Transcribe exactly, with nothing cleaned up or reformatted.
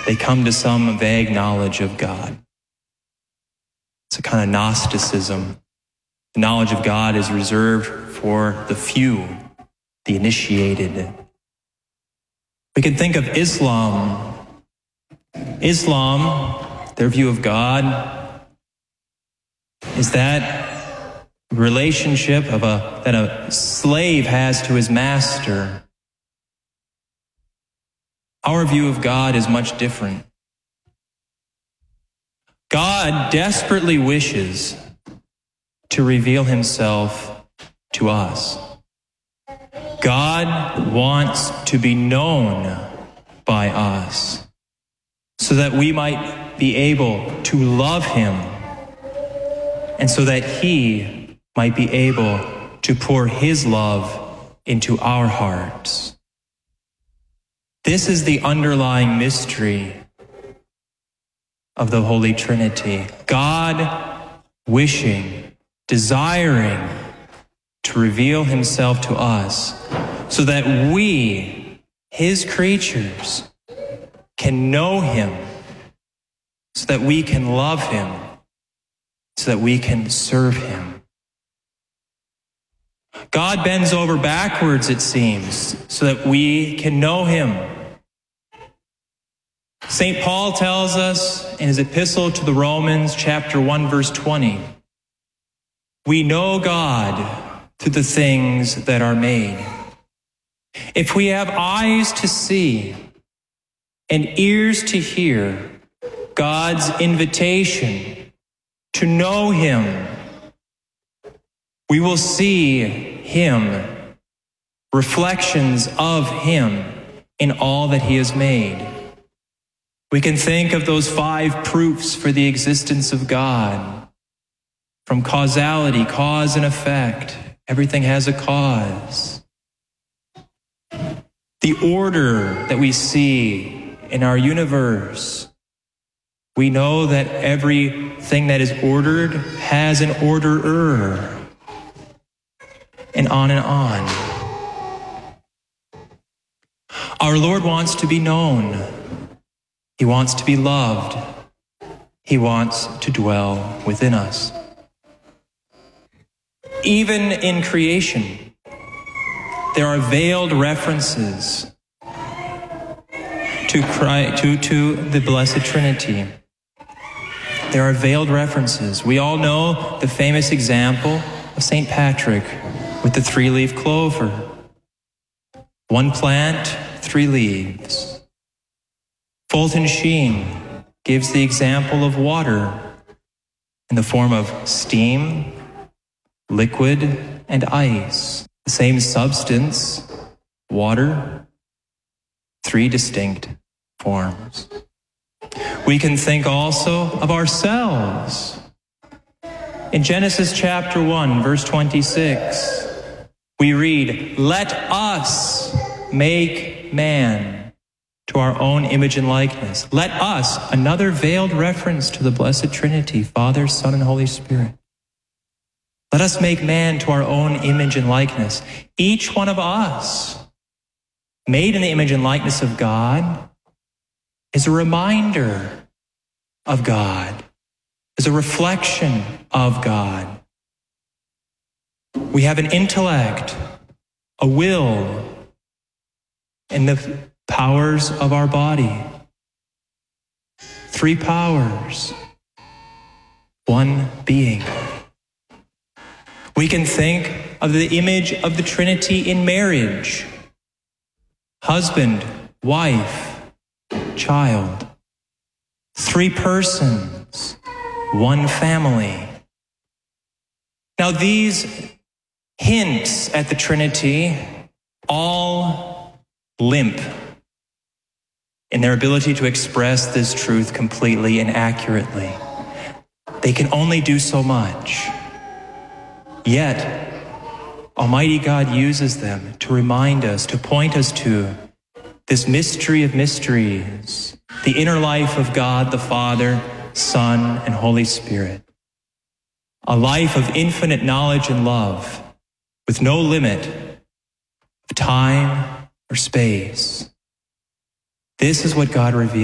they come to some vague knowledge of God. It's a kind of Gnosticism. The knowledge of God is reserved for the few, the initiated. We can think of Islam. Islam, their view of God, is that relationship of a that a slave has to his master. Our view of God is much different. God desperately wishes to reveal himself to us. God wants to be known by us so that we might be able to love him and so that he might be able to pour his love into our hearts. This is the underlying mystery of the Holy Trinity. God wishing, desiring to reveal himself to us so that we, his creatures, can know him, so that we can love him, so that we can serve him. God bends over backwards, it seems, so that we can know him. Saint Paul tells us in his epistle to the Romans, chapter one, verse twenty, we know God through the things that are made. If we have eyes to see and ears to hear God's invitation to know him, we will see him, reflections of him in all that he has made. We can think of those five proofs for the existence of God. From causality, cause and effect. Everything has a cause. The order that we see in our universe. We know that everything that is ordered has an orderer. And on and on. Our Lord wants to be known. He wants to be loved. He wants to dwell within us. Even in creation, there are veiled references to, Christ, to, to the Blessed Trinity. There are veiled references. We all know the famous example of Saint Patrick with the three-leaf clover. One plant, three leaves. Fulton Sheen gives the example of water in the form of steam, liquid, and ice. The same substance, water, three distinct forms. We can think also of ourselves. In Genesis chapter one, verse twenty-six, we read, "Let us make man to our own image and likeness." Let us, another veiled reference to the Blessed Trinity, Father, Son, and Holy Spirit. Let us make man to our own image and likeness. Each one of us, made in the image and likeness of God, is a reminder of God, is a reflection of God. We have an intellect, a will, and the powers of our body. Three powers, one being. We can think of the image of the Trinity in marriage. Husband, wife, child. Three persons, one family. Now these hints at the Trinity all limp in their ability to express this truth completely and accurately. They can only do so much. Yet, Almighty God uses them to remind us, to point us to this mystery of mysteries, the inner life of God the Father, Son, and Holy Spirit. A life of infinite knowledge and love, with no limit of time or space. This is what God reveals.